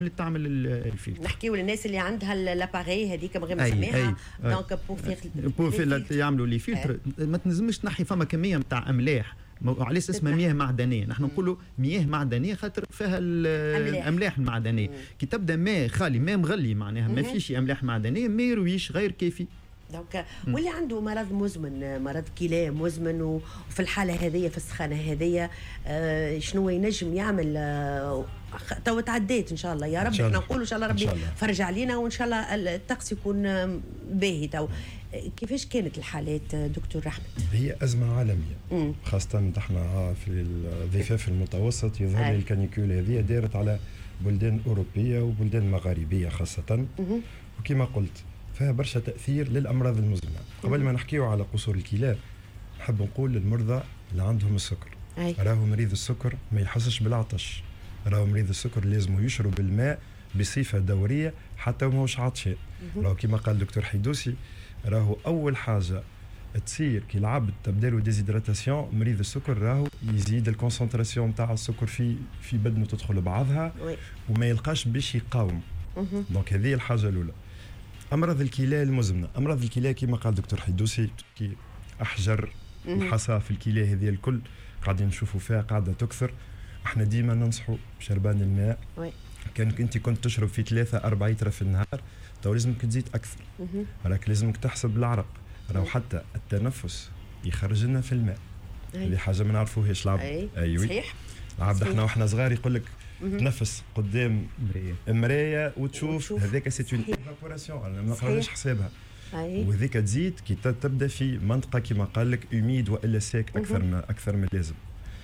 اللي تعمل الفلتر. نحكيو للناس اللي عندها لاباري هذيك من غير ما نسميها دونك بور يعملوا لي فلتر ما تنجمش تنحي فما كميه نتاع املاح علاش اسمها مياه معدنيه. نحن نقولوا مياه معدنيه خاطر فيها الاملاح المعدنيه. كي تبدا ماء خالي ماء مغلي معناها ما فيش املاح معدنيه ما يرويش غير كافي. دونك واللي عنده مرض مزمن مرض كلى مزمن وفي الحاله هذه في السخانه هذه شنو ينجم يعمل؟ تو تعديت ان شاء الله يا رب احنا نقولوا ان شاء الله ربي فرج علينا وان شاء الله الطقس يكون باهي. تو كيفاش كانت الحالات دكتور احمد؟ هي ازمه عالميه خاصه احنا في الضفاف المتوسط يظهر لي الكانيكول هذه دارت على بلدان اوروبيه وبلدان مغاربيه خاصه وكما قلت فيها برشا تاثير للامراض المزمنه. قبل ما نحكيو على قصور الكلى نحب نقول للمرضى اللي عندهم السكر راهو مريض السكر ما يحسش بالعطش، راهو مريض السكر لازم يشرب الماء بصفه دوريه حتى وما هوش عطشان. راهو كما قال الدكتور حيدوسي راهو اول حاجه تصير كي العبد تبدا له ديزيدراتاسيون مريض السكر راهو يزيد الكونسنتراسيون نتاع السكر في بدنه تدخل بعضها وما يلقاش باش يقاوم. دونك هذه الحاجه الاولى. امراض الكلى المزمنه، امراض الكلى كما قال الدكتور حيدوسي كي احجر الحصى في الكلى هذه الكل قاعدين نشوفوا فيها قاعده تكثر. احنا ديما ننصحوا شربان الماء كان انت كنت تشرب في 3-4 لتر في النهار تو لازمك تزيد اكثر. راك لازمك تحسب العرق راهو حتى التنفس يخرج لنا في الماء. هذه حاجه ما نعرفوهاش العبد. ايوه صحيح. العبد احنا واحنا صغار يقول لك تنفس قدام مرايه وتشوف هذاك سيت اون ايفابوراسيون ما نقراش حسابها. وهذيك تزيد كي تبدا في منطقه كما قال لك اوميد والا ساك اكثر من اللازم.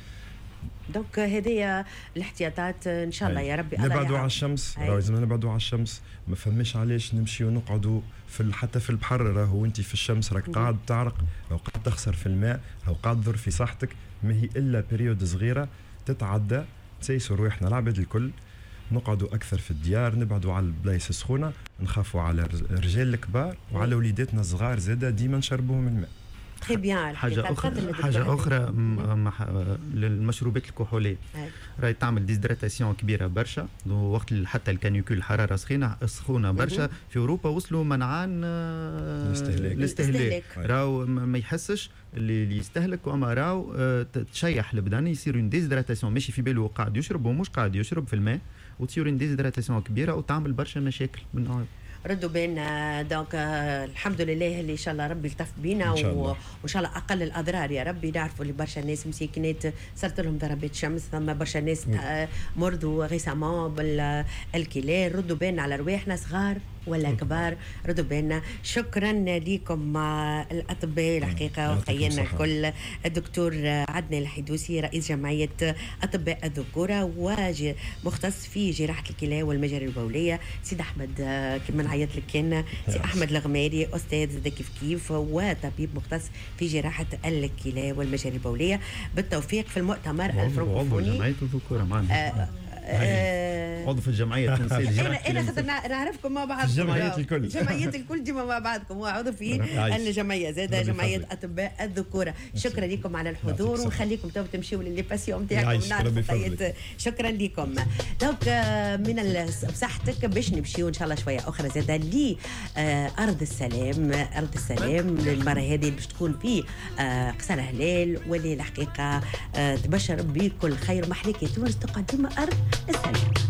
دونك هذه الاحتياطات ان شاء الله يا ربي. نبعدوا على الشمس لازم نبعدوا على الشمس. ما فماش علاش نمشيو ونقعدوا حتى في البحر راهو انت في الشمس راك قاعد تعرق لو قاعد تخسر في الماء لو قاعد تضر في صحتك. ما هي الا بريود صغيره تتعدى تسيسوا رواحنا العباد الكل نقعدوا اكثر في الديار نبعدوا على البلايص السخونه نخافوا على الرجال الكبار وعلى وليداتنا الصغار زاده ديما نشربوهم الماء. تري بيان. حاجه اخرى للمشروبات الكحوليه راهي تعمل ديزدراتاسيون كبيره برشا. وقت حتى الكانيكول الحراره سخونه برشا في اوروبا وصلوا منعان الاستهلاك. راهو ما يحسش اللي يستهلك وما راهو تشيح البدن يصير ديزدراتاسيون ماشي في باله قاعد يشرب ومش قاعد يشرب في الماء وتصير ديزدراتاسيون كبيره وتعمل برشا مشاكل من نوع. ردوا بالنا دونك الحمد لله اللي ان شاء الله ربي يلطف بينا وان شاء الله اقل الاضرار يا ربي. نعرفوا اللي برشا ناس مساكنات صارت لهم ضربات شمس ثم برشا ناس مرضوا غيسامون بالكلى. ردوا بالنا على رواحنا صغار ولا كبار ردوا بالنا. شكرا لكم الاطباء الحقيقه وخيرنا الكل الدكتور عدنان الحيدوسي رئيس جمعيه اطباء الذكوره ومختص في جراحه الكلى والمجاري البوليه. سيد احمد كما نعيط لك كان سي احمد الغماري استاذ كيف وطبيب مختص في جراحه الكلى والمجاري البوليه. بالتوفيق في المؤتمر الفرنكوفوني. جمعيه الذكوره معنا عضو في الجمعيه التونسيه. انا خاطر نعرفكم مع بعض جمعيات الكل ديما مع بعضكم وعضو في الجمعيه زاده جمعيه اطباء الذكوره. شكرا لكم على الحضور ونخليكم تمشيوا للي باسيون نتاعكم. شكرا لكم. دونك من بصحتك باش نمشيو ان شاء الله شويه اخرى زاده لارض السلام. ارض السلام المره هذه باش تكون في قصر هلال واللي الحقيقه تبشر بكل خير. محلك يا تونس تقدم ارض السلام.